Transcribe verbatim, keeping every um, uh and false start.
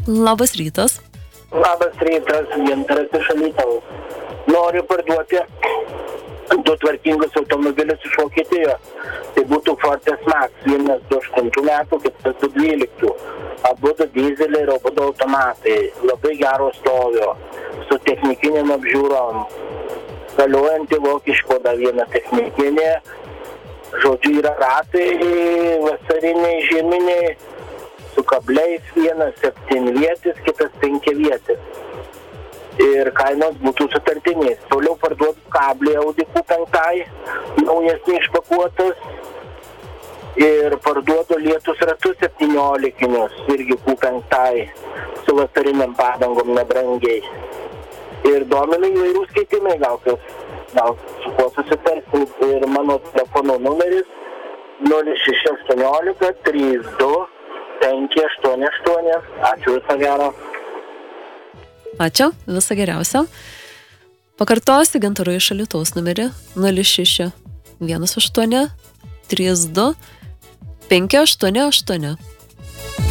Labas rytas. Labas rytas, Gintaras iš Alytaus. Noriu parduoti du tvarkingus automobilius iš Vokietijos. Tai būtų Ford S-Max, vienas du aštuntų metų, kitas du dvyliktų. Abu du dizeliai ir abu du automatai. Labai gero stovio, su technikinėm apžiūrom. Galiojanti vokiško dar viena technikinė. Žodžiu, yra ratai vasariniai, žieminiai, su kabliais, vienas septynvietis, kitas penkiavietis. Ir kainos būtų sutartinės. Toliau parduodu kablį Audi Q penki, naujesnį išpakuotas. Ir parduodu lietus ratus septyniolikinius, irgi Q penki, su vasariniam padangom nebrangiai. Ir domina įvairūs keitimai, gal kas, gal su kuo susitarsim. Ir mano telefono numeris nulis šeši aštuoniolika trys du penki aštuoni aštuoni. Ačiū, viso gero. Ačiū, viso geriausio. Pakartosiu Gintaro iš Alytaus numerį nulis šeši vienas aštuoni trys du penki aštuoni aštuoni.